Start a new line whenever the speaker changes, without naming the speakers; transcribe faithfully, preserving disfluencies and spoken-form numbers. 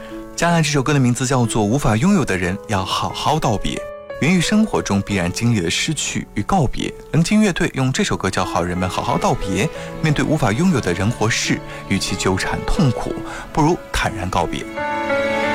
接下来这首歌的名字叫做《无法拥有的人要好好道别》，源于生活中必然经历的失去与告别。冷清乐队用这首歌叫好人们好好道别，面对无法拥有的人或事，与其纠缠痛苦，不如坦然告别。